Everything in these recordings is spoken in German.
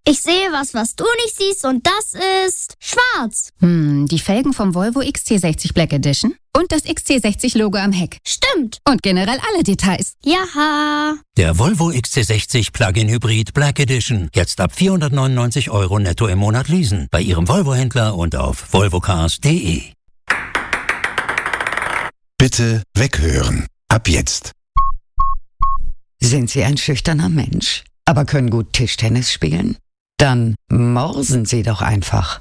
Ich sehe was du nicht siehst und das ist schwarz. Die Felgen vom Volvo XC60 Black Edition und das XC60-Logo am Heck. Stimmt. Und generell alle Details. Jaha. Der Volvo XC60 Plug-in Hybrid Black Edition. Jetzt ab 499 € netto im Monat leasen. Bei Ihrem Volvo-Händler und auf volvocars.de. Bitte weghören. Ab jetzt. Sind Sie ein schüchterner Mensch, aber können gut Tischtennis spielen? Dann morsen Sie doch einfach.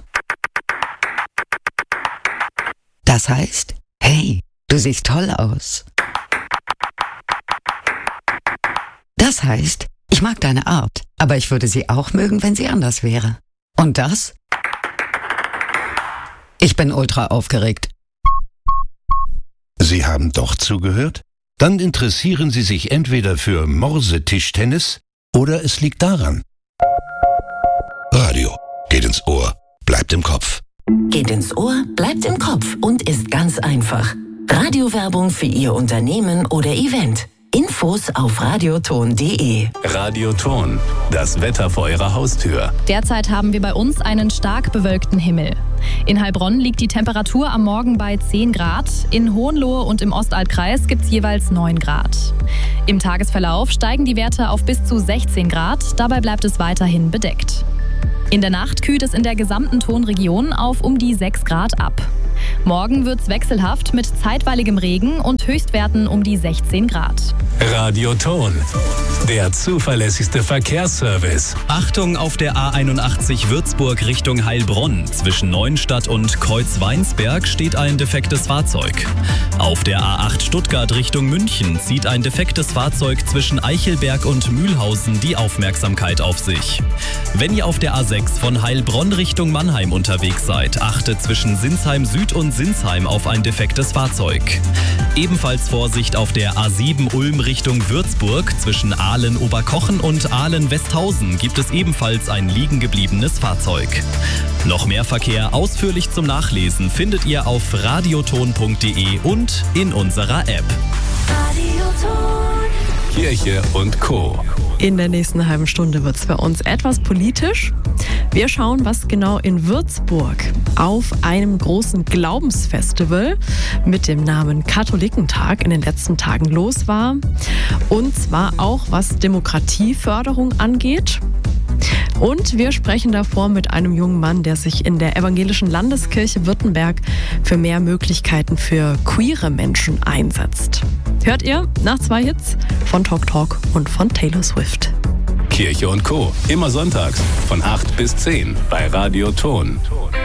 Das heißt, hey, du siehst toll aus. Das heißt, ich mag deine Art, aber ich würde sie auch mögen, wenn sie anders wäre. Und das? Ich bin ultra aufgeregt. Sie haben doch zugehört? Dann interessieren Sie sich entweder für Morsetischtennis oder es liegt daran. Radio geht ins Ohr, bleibt im Kopf. Geht ins Ohr, bleibt im Kopf und ist ganz einfach. Radiowerbung für Ihr Unternehmen oder Event. Infos auf radioton.de. Radioton, das Wetter vor Ihrer Haustür. Derzeit haben wir bei uns einen stark bewölkten Himmel. In Heilbronn liegt die Temperatur am Morgen bei 10 Grad. In Hohenlohe und im Ostaltkreis gibt es jeweils 9 Grad. Im Tagesverlauf steigen die Werte auf bis zu 16 Grad. Dabei bleibt es weiterhin bedeckt. In der Nacht kühlt es in der gesamten Tonregion auf um die 6 Grad ab. Morgen wird's wechselhaft mit zeitweiligem Regen und Höchstwerten um die 16 Grad. Radioton, der zuverlässigste Verkehrsservice. Achtung auf der A81 Würzburg Richtung Heilbronn. Zwischen Neuenstadt und Kreuzweinsberg steht ein defektes Fahrzeug. Auf der A8 Stuttgart Richtung München zieht ein defektes Fahrzeug zwischen Eichelberg und Mühlhausen die Aufmerksamkeit auf sich. Wenn ihr auf der A6 von Heilbronn Richtung Mannheim unterwegs seid, achtet zwischen Sinsheim Süd und Sinsheim auf ein defektes Fahrzeug. Ebenfalls Vorsicht auf der A7 Ulm Richtung Würzburg. Zwischen Aalen-Oberkochen und Aalen-Westhausen gibt es ebenfalls ein liegen gebliebenes Fahrzeug. Noch mehr Verkehr ausführlich zum Nachlesen findet ihr auf radioton.de und in unserer App. Kirche und Co. In der nächsten halben Stunde wird es bei uns etwas politisch. Wir schauen, was genau in Würzburg auf einem großen Glaubensfestival mit dem Namen Katholikentag in den letzten Tagen los war. Und zwar auch, was Demokratieförderung angeht. Und wir sprechen davor mit einem jungen Mann, der sich in der Evangelischen Landeskirche Württemberg für mehr Möglichkeiten für queere Menschen einsetzt. Hört ihr nach 2 Hits von Talk Talk und von Taylor Swift. Kirche und Co. Immer sonntags von 8 bis 10 bei Radioton.